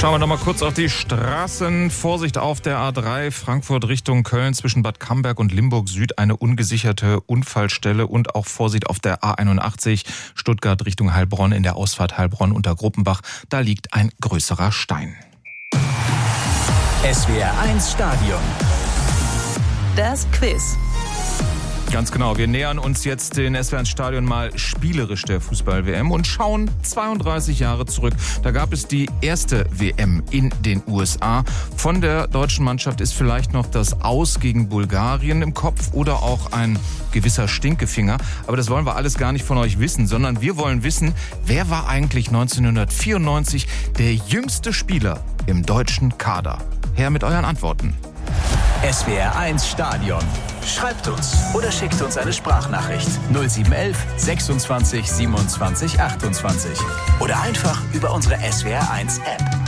Schauen wir noch mal kurz auf die Straßen. Vorsicht auf der A3 Frankfurt Richtung Köln zwischen Bad Camberg und Limburg Süd eine ungesicherte Unfallstelle und auch Vorsicht auf der A81 Stuttgart Richtung Heilbronn in der Ausfahrt Heilbronn unter Gruppenbach. Da liegt ein größerer Stein. SWR 1 Stadion. Das Quiz. Ganz genau, wir nähern uns jetzt den SWR 1 Stadion mal spielerisch der Fußball-WM und schauen 32 Jahre zurück. Da gab es die erste WM in den USA. Von der deutschen Mannschaft ist vielleicht noch das Aus gegen Bulgarien im Kopf oder auch ein gewisser Stinkefinger. Aber das wollen wir alles gar nicht von euch wissen, sondern wir wollen wissen, wer war eigentlich 1994 der jüngste Spieler im deutschen Kader? Her mit euren Antworten. SWR 1 Stadion. Schreibt uns oder schickt uns eine Sprachnachricht 0711 26 27 28 oder einfach über unsere SWR 1 App.